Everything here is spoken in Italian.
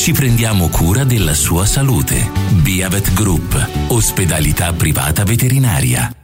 ci prendiamo cura della sua salute. Biavet Group, ospedalità privata veterinaria.